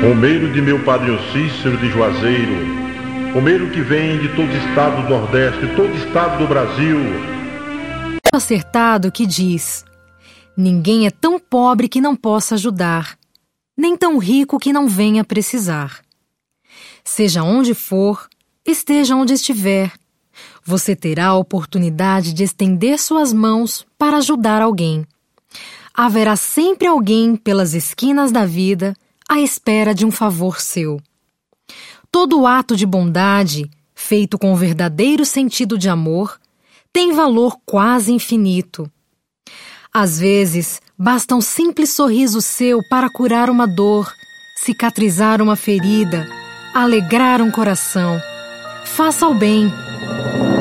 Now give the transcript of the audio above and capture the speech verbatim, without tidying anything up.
Romeiro de meu padrinho Cícero de Juazeiro, romeiro que vem de todo estado do Nordeste, todo estado do Brasil. Acertado que diz: ninguém é tão pobre que não possa ajudar, nem tão rico que não venha precisar. Seja onde for, esteja onde estiver, você terá a oportunidade de estender suas mãos para ajudar alguém. Haverá sempre alguém pelas esquinas da vida à espera de um favor seu. Todo ato de bondade, feito com verdadeiro sentido de amor, tem valor quase infinito. Às vezes, basta um simples sorriso seu para curar uma dor, cicatrizar uma ferida, alegrar um coração. Faça o bem.